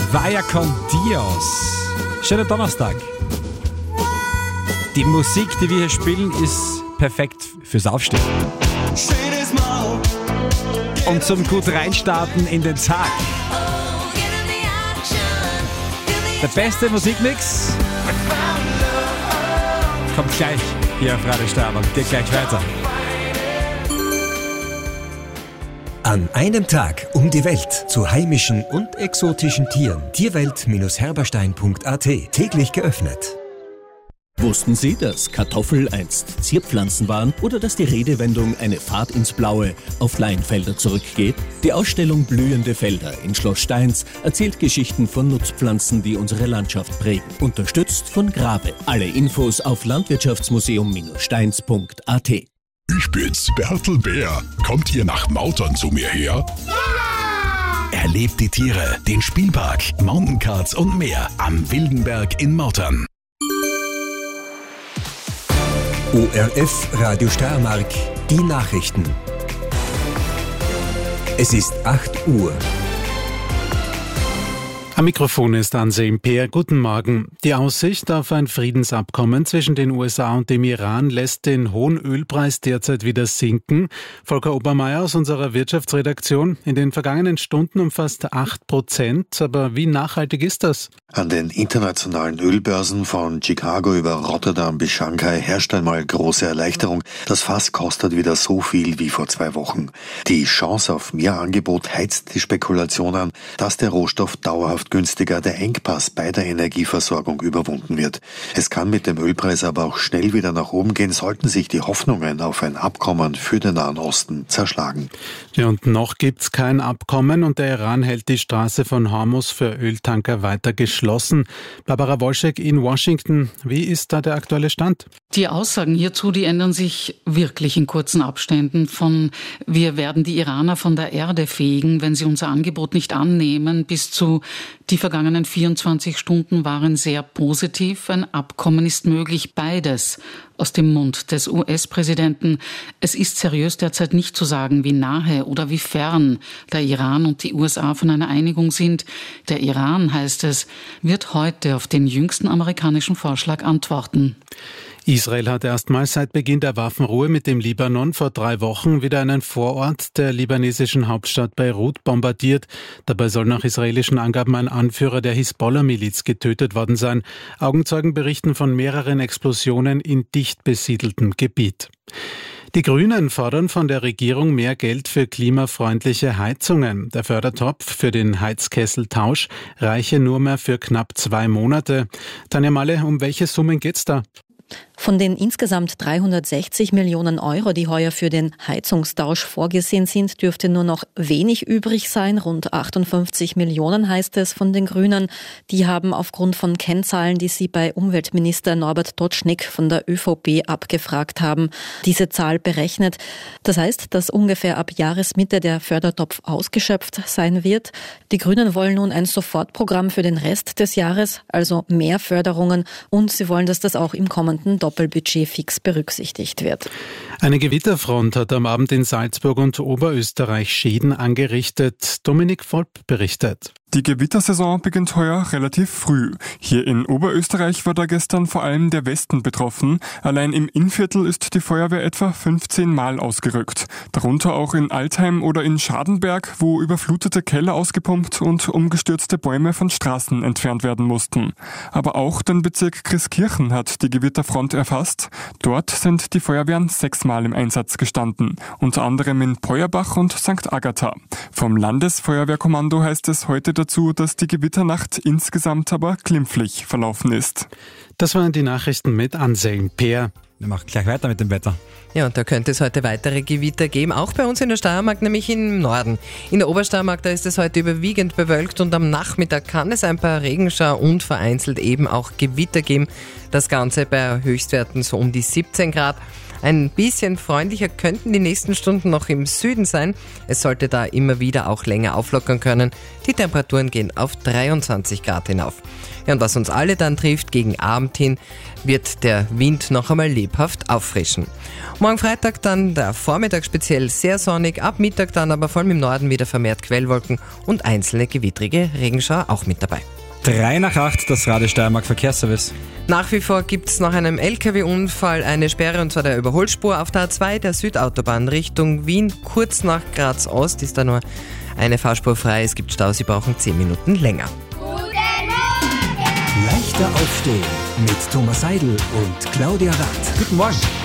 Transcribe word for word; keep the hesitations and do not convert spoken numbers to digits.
Vaya con Dios. Schönen Donnerstag. Die Musik, die wir hier spielen, ist perfekt fürs Aufstehen. Und zum gut reinstarten in den Tag. Der beste Musikmix kommt gleich hier auf Radio Steiermark. Geht gleich weiter. An einem Tag um die Welt zu heimischen und exotischen Tieren. Tierwelt Herberstein punkt a t. Täglich geöffnet. Wussten Sie, dass Kartoffel einst Zierpflanzen waren oder dass die Redewendung eine Fahrt ins Blaue auf Laienfelder zurückgeht? Die Ausstellung Blühende Felder in Schloss Steins erzählt Geschichten von Nutzpflanzen, die unsere Landschaft prägen. Unterstützt von Grave. Alle Infos auf landwirtschaftsmuseum steins punkt a t. Ich bin's, Bertel Bär. Kommt ihr nach Mautern zu mir her? Ja! Erlebt die Tiere, den Spielpark, Mountaincards und mehr am Wildenberg in Mautern. O R F Radio Steiermark, die Nachrichten. Es ist acht Uhr. Am Mikrofon ist Anselm Peer. Guten Morgen. Die Aussicht auf ein Friedensabkommen zwischen den U S A und dem Iran lässt den hohen Ölpreis derzeit wieder sinken. Volker Obermeier aus unserer Wirtschaftsredaktion. In den vergangenen Stunden um fast acht Prozent. Aber wie nachhaltig ist das? An den internationalen Ölbörsen von Chicago über Rotterdam bis Shanghai herrscht einmal große Erleichterung. Das Fass kostet wieder so viel wie vor zwei Wochen. Die Chance auf mehr Angebot heizt die Spekulation an, dass der Rohstoff dauerhaft günstiger, der Engpass bei der Energieversorgung überwunden wird. Es kann mit dem Ölpreis aber auch schnell wieder nach oben gehen, sollten sich die Hoffnungen auf ein Abkommen für den Nahen Osten zerschlagen. Ja, und noch gibt's kein Abkommen und der Iran hält die Straße von Hormuz für Öltanker weiter geschlossen. Barbara Wolschek in Washington, wie ist da der aktuelle Stand? Die Aussagen hierzu, die ändern sich wirklich in kurzen Abständen. Von wir werden die Iraner von der Erde fegen, wenn sie unser Angebot nicht annehmen, bis zu die vergangenen vierundzwanzig Stunden waren sehr positiv. Ein Abkommen ist möglich, beides aus dem Mund des U S-Präsidenten. Es ist seriös derzeit nicht zu sagen, wie nahe oder wie fern der Iran und die U S A von einer Einigung sind. Der Iran, heißt es, wird heute auf den jüngsten amerikanischen Vorschlag antworten. Israel hat erstmals seit Beginn der Waffenruhe mit dem Libanon vor drei Wochen wieder einen Vorort der libanesischen Hauptstadt Beirut bombardiert. Dabei soll nach israelischen Angaben ein Anführer der Hisbollah-Miliz getötet worden sein. Augenzeugen berichten von mehreren Explosionen in dicht besiedeltem Gebiet. Die Grünen fordern von der Regierung mehr Geld für klimafreundliche Heizungen. Der Fördertopf für den Heizkesseltausch reiche nur mehr für knapp zwei Monate. Tanja Malle, um welche Summen geht's da? Von den insgesamt dreihundertsechzig Millionen Euro, die heuer für den Heizungstausch vorgesehen sind, dürfte nur noch wenig übrig sein. Rund achtundfünfzig Millionen heißt es von den Grünen. Die haben aufgrund von Kennzahlen, die sie bei Umweltminister Norbert Totschnig von der ÖVP abgefragt haben, diese Zahl berechnet. Das heißt, dass ungefähr ab Jahresmitte der Fördertopf ausgeschöpft sein wird. Die Grünen wollen nun ein Sofortprogramm für den Rest des Jahres, also mehr Förderungen, und sie wollen, dass das auch im kommenden Doppelbudget fix berücksichtigt wird. Eine Gewitterfront hat am Abend in Salzburg und Oberösterreich Schäden angerichtet. Dominik Volp berichtet. Die Gewittersaison beginnt heuer relativ früh. Hier in Oberösterreich war da gestern vor allem der Westen betroffen. Allein im Innviertel ist die Feuerwehr etwa fünfzehn Mal ausgerückt. Darunter auch in Altheim oder in Schadenberg, wo überflutete Keller ausgepumpt und umgestürzte Bäume von Straßen entfernt werden mussten. Aber auch den Bezirk Christkirchen hat die Gewitterfront erfasst. Dort sind die Feuerwehren sechsmal im Einsatz gestanden. Unter anderem in Peuerbach und Sankt Agatha. Vom Landesfeuerwehrkommando heißt es heute dazu, dass die Gewitternacht insgesamt aber glimpflich verlaufen ist. Das waren die Nachrichten mit Anselm Peer. Wir machen gleich weiter mit dem Wetter. Ja, und da könnte es heute weitere Gewitter geben, auch bei uns in der Steiermark, nämlich im Norden. In der Obersteiermark, da ist es heute überwiegend bewölkt und am Nachmittag kann es ein paar Regenschauer und vereinzelt eben auch Gewitter geben. Das Ganze bei Höchstwerten so um die siebzehn Grad. Ein bisschen freundlicher könnten die nächsten Stunden noch im Süden sein. Es sollte da immer wieder auch länger auflockern können. Die Temperaturen gehen auf dreiundzwanzig Grad hinauf. Ja, und was uns alle dann trifft, gegen Abend hin wird der Wind noch einmal lebhaft auffrischen. Morgen Freitag dann der Vormittag speziell sehr sonnig, ab Mittag dann aber vor allem im Norden wieder vermehrt Quellwolken und einzelne gewittrige Regenschauer auch mit dabei. Drei nach acht, das Radio Steiermark Verkehrsservice. Nach wie vor gibt es nach einem L K W-Unfall eine Sperre, und zwar der Überholspur auf der A zwei der Südautobahn Richtung Wien. Kurz nach Graz Ost ist da nur eine Fahrspur frei. Es gibt Stau, Sie brauchen zehn Minuten länger. Leichter aufstehen mit Thomas Seidel und Claudia Rath. Guten Morgen.